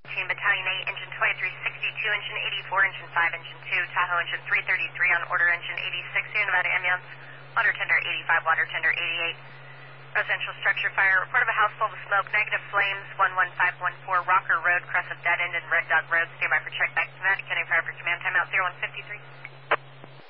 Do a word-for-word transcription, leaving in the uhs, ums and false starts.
Battalion eight, engine twenty-three sixty-two, engine eighty-four, engine five, engine two, Tahoe engine three thirty-three on order, engine eighty-six, Sierra Nevada ambulance, water tender eighty-five, water tender eighty-eight. Residential structure fire, report of a house full of smoke, negative flames, one one five one four, Rocker Road, Crescent Dead End and Red Dog Road, stand by for check back.